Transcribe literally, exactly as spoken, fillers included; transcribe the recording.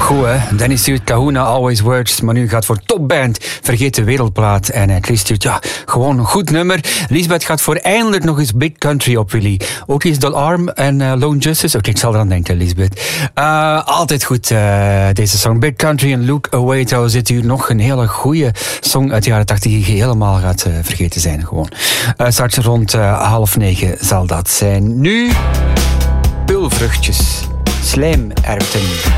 Goed, hè? Dennis stuurt Kahuna, Always Works. Maar nu gaat voor topband Vergeet de Wereldplaat. En uh, Chris stuurt, ja, gewoon een goed nummer. Lisbeth gaat voor eindelijk nog eens Big Country op Willy. Ook eens Dull Arm en uh, Lone Justice. Oké, ik zal eraan denken, Lisbeth. Uh, altijd goed, uh, deze song. Big Country en Look Away. Trouwens zit hier nog een hele goede song uit de jaren tachtig die je helemaal gaat uh, vergeten zijn. Gewoon. Uh, straks rond uh, half negen zal dat zijn. Nu pulvruchtjes. Slijmerwten.